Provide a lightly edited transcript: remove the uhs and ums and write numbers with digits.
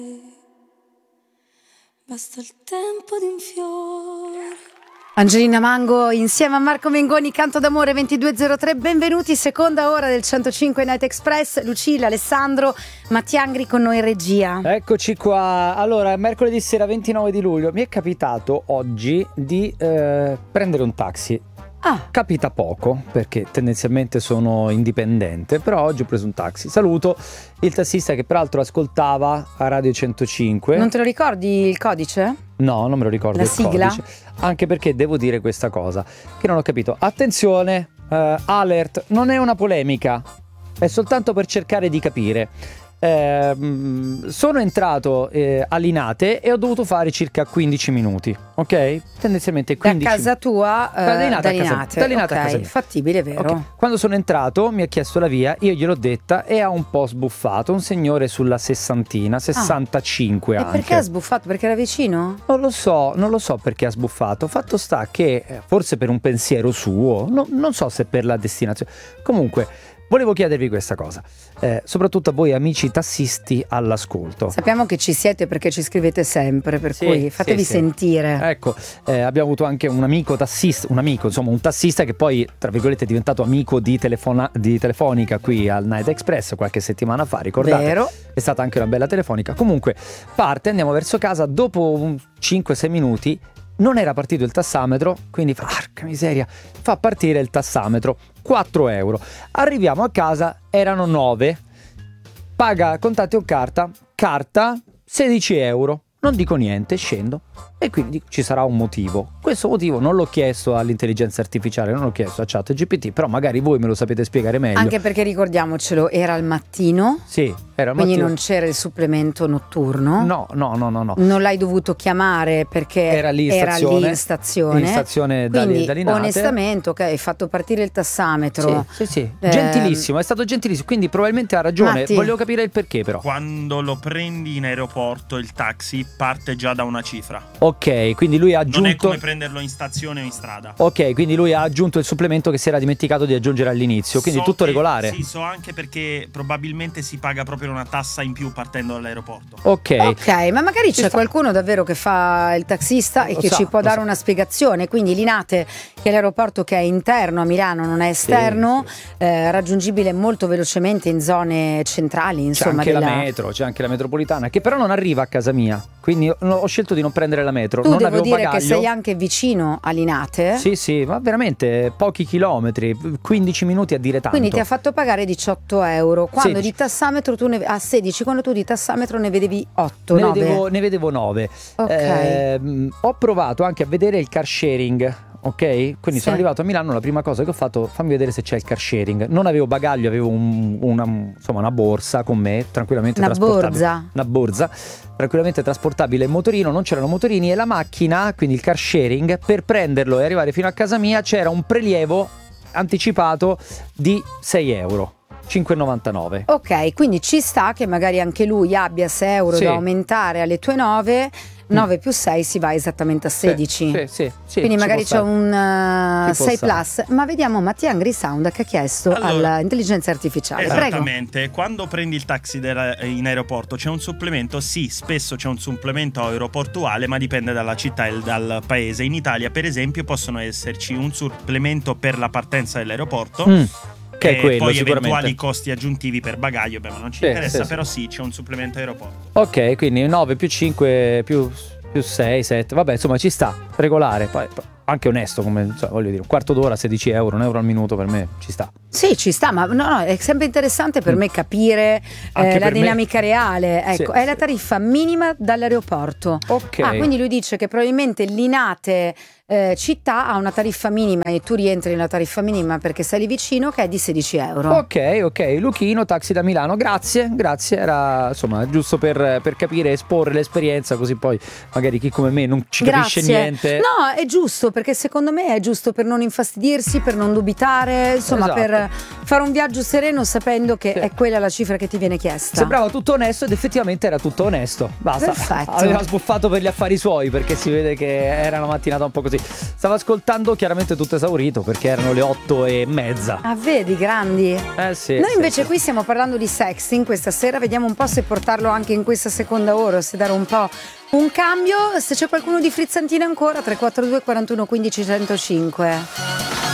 Basta il tempo di un fiore. Angelina Mango insieme a Marco Mengoni, Canto d'amore 2203. Benvenuti, seconda ora del 105 Night Express. Lucilla, Alessandro, Mattiangri con noi in regia. Eccoci qua. Allora, mercoledì sera 29 di luglio mi è capitato oggi di prendere un taxi. Capita poco perché tendenzialmente sono indipendente, però oggi ho preso un taxi. Saluto il tassista che peraltro ascoltava a Radio 105. Non te lo ricordi il codice? No, non me lo ricordo. La il sigla? Codice. Anche perché devo dire questa cosa che non ho capito. Attenzione, alert, non è una polemica, è soltanto per cercare di capire. Sono entrato a Linate e ho dovuto fare circa 15 minuti, ok? Tendenzialmente 15 da casa tua da Linate da Linate, da Linate a ok, casa mia. fattibile, vero? Okay. Quando sono entrato mi ha chiesto la via, io gliel'ho detta e ha un po' sbuffato, un signore sulla 65 E anche. perché ha sbuffato? Perché era vicino? Non lo so perché ha sbuffato. Fatto sta che forse per un pensiero suo, non so se per la destinazione. Comunque volevo chiedervi questa cosa, soprattutto a voi amici tassisti all'ascolto. Sappiamo che ci siete perché ci scrivete sempre, per cui fatevi sentire. Ecco, abbiamo avuto anche un amico tassista, un tassista che poi, tra virgolette, è diventato amico di Telefonica qui al Night Express qualche settimana fa, ricordate? Vero. È stata anche una bella telefonica. Comunque, andiamo verso casa, dopo 5-6 minuti non era partito il tassametro, quindi porca miseria, fa partire il tassametro, 4 euro. Arriviamo a casa, erano 9, paga contanti o carta, 16 euro. Non dico niente, scendo e quindi dico, ci sarà un motivo. Questo motivo non l'ho chiesto all'intelligenza artificiale, non l'ho chiesto a ChatGPT, però magari voi me lo sapete spiegare meglio. Anche perché ricordiamocelo, era al mattino. Sì, era al quindi mattino. non c'era il supplemento notturno. No. Non l'hai dovuto chiamare perché era lì in stazione quindi da Linate. onestamente, ok, hai fatto partire il tassametro. Sì. Gentilissimo, è stato gentilissimo, quindi probabilmente ha ragione. Matti. Volevo capire il perché però. Quando lo prendi in aeroporto il taxi parte già da una cifra. Ok, quindi lui ha aggiunto. Non è come prenderlo in stazione o in strada. Ok, quindi lui ha aggiunto il supplemento che si era dimenticato di aggiungere all'inizio, quindi tutto regolare. Sì, so anche perché probabilmente si paga proprio una tassa in più partendo dall'aeroporto. Ok, ma magari c'è qualcuno davvero che fa il taxista e che ci può dare una spiegazione. Quindi Linate, che è l'aeroporto che è interno a Milano, non è esterno, raggiungibile molto velocemente in zone centrali, insomma. C'è anche la metropolitana, che però non arriva a casa mia, quindi ho scelto di non prendere la metro. Tu non devo avevo dire bagaglio. che sei anche vicino a Linate. Sì, ma veramente pochi chilometri, 15 minuti a dire tanto. Quindi ti ha fatto pagare 18 euro. Quando 16. di tassametro tu ne 16, quando tu di tassametro ne vedevi 8, 9. Ne vedevo 9. Ok. Ho provato anche a vedere il car sharing. Ok, quindi sono arrivato a Milano, la prima cosa che ho fatto, fammi vedere se c'è il car sharing. Non avevo bagaglio, avevo una borsa con me, tranquillamente trasportabile. Una borsa tranquillamente trasportabile in motorino, non c'erano motorini e la macchina, quindi il car sharing, per prenderlo e arrivare fino a casa mia c'era un prelievo anticipato di 6 euro. 5,99. Ok, quindi ci sta che magari anche lui abbia 6 euro da aumentare alle tue 9. 9 più 6 si va esattamente a 16. Sì. Quindi magari c'è un 6 plus. Ma vediamo Mattiangri Sound che ha chiesto all'intelligenza artificiale. Esattamente. Prego. Quando prendi il taxi in aeroporto c'è un supplemento. Sì, spesso c'è un supplemento aeroportuale, ma dipende dalla città e dal paese. In Italia, per esempio, possono esserci un supplemento per la partenza dell'aeroporto. Che è quello, poi sicuramente. eventuali costi aggiuntivi per bagaglio, ma non ci interessa, però sì, c'è un supplemento aeroporto. Ok, quindi 9 più 5 più 6, 7, vabbè, insomma ci sta, regolare, poi anche onesto, come voglio dire, un quarto d'ora, 16 euro, 1 euro al minuto per me ci sta. Sì, ci sta, ma no, è sempre interessante per me capire la dinamica reale. Ecco, è la tariffa minima dall'aeroporto. Ok. Quindi lui dice che probabilmente Linate città ha una tariffa minima e tu rientri nella tariffa minima perché sei lì vicino, che è di 16 euro. Ok, Luchino, taxi da Milano, grazie, era insomma giusto per capire, esporre l'esperienza, così poi magari chi come me non ci capisce niente. No, è giusto, perché secondo me è giusto per non infastidirsi, per non dubitare, insomma, Esatto. fare un viaggio sereno sapendo che è quella la cifra che ti viene chiesta. Sembrava tutto onesto ed effettivamente era tutto onesto. Basta. Perfetto. Aveva sbuffato per gli affari suoi, perché si vede che era una mattinata un po' così. Stava ascoltando, chiaramente tutto esaurito, perché erano le 8:30. Ah, vedi, grandi. Sì. Noi invece sì. qui stiamo parlando di sexting questa sera, vediamo un po' se portarlo anche in questa seconda ora, se dare un po' un cambio. Se c'è qualcuno di frizzantino ancora, 342 41 15 105.